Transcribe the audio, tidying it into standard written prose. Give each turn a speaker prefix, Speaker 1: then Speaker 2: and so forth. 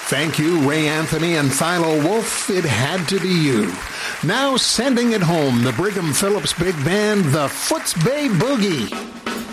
Speaker 1: Thank you, Ray Anthony and Philo Wolf. It had to be you. Now sending it home, the Brigham Phillips Big Band, the Foots Bay Boogie.